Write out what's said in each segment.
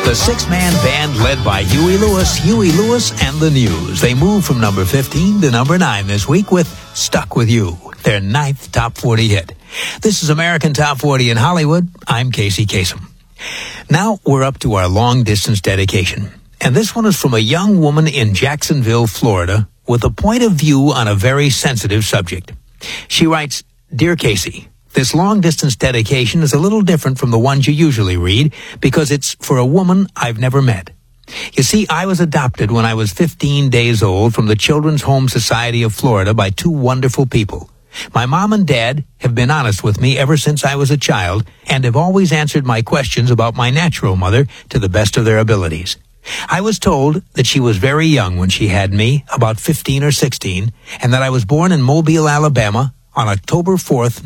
The six-man band led by Huey Lewis and the News. They moved from number 15 to number 9 this week with Stuck With You, their 9th top 40 hit. This is American Top 40 in Hollywood. I'm Casey Kasem. Now we're up to our long-distance dedication. And this one is from a young woman in Jacksonville, Florida, with a point of view on a very sensitive subject. She writes, "Dear Casey, this long-distance dedication is a little different from the ones you usually read because it's for a woman I've never met. You see, I was adopted when I was 15 days old from the Children's Home Society of Florida by two wonderful people. My mom and dad have been honest with me ever since I was a child and have always answered my questions about my natural mother to the best of their abilities. I was told that she was very young when she had me, about 15 or 16, and that I was born in Mobile, Alabama, on October 4th,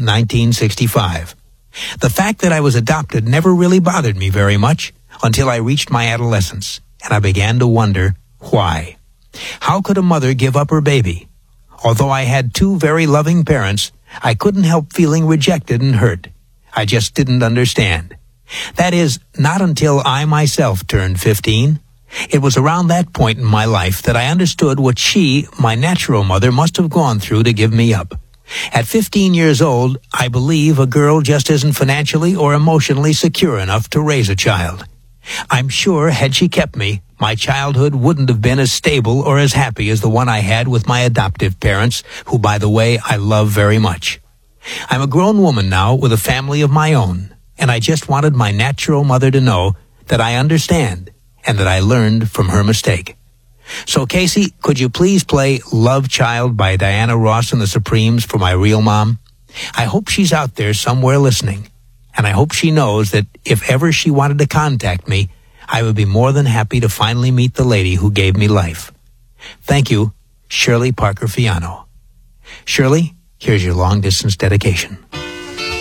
1965. The fact that I was adopted never really bothered me very much until I reached my adolescence, and I began to wonder why. How could a mother give up her baby? Although I had two very loving parents, I couldn't help feeling rejected and hurt. I just didn't understand. That is, not until I myself turned 15. It was around that point in my life that I understood what she, my natural mother, must have gone through to give me up. At 15 years old, I believe a girl just isn't financially or emotionally secure enough to raise a child. I'm sure had she kept me, my childhood wouldn't have been as stable or as happy as the one I had with my adoptive parents, who, by the way, I love very much. I'm a grown woman now with a family of my own, and I just wanted my natural mother to know that I understand and that I learned from her mistake. So, Casey, could you please play Love Child by Diana Ross and the Supremes for my real mom? I hope she's out there somewhere listening, and I hope she knows that if ever she wanted to contact me, I would be more than happy to finally meet the lady who gave me life. Thank you, Shirley Parker Fiano." Shirley, here's your long-distance dedication.